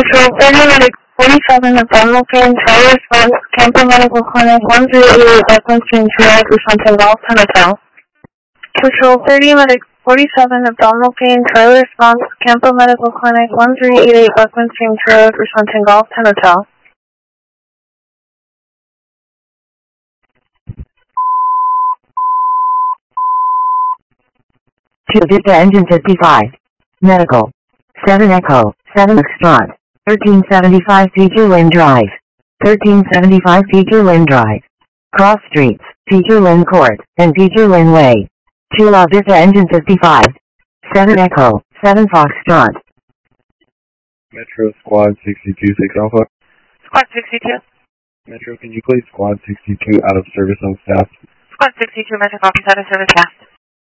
Control 30 47 abdominal pain, trial response, Tampa Medical Clinic, 1388 Buckland Stream, triage for something Golf Hotel. Control 30 47 abdominal pain, trial response, Tampa Medical Clinic, 1388 Buckland Stream, triage for something Golf Hotel. To Vista Engine 55. Medical. 7 Echo, 7 Foxtrot. 1375 Peterlin Drive. 1375 Peterlin Drive. Cross Streets, Peterlin Court, and Peterlin Way. To La Vista Engine 55. 7 Echo, 7 Foxtrot. Metro Squad 62, 6 Alpha. Squad 62. Metro, can you please Squad 62 out of service on staff? Squad 62, Metro copies out of service fast.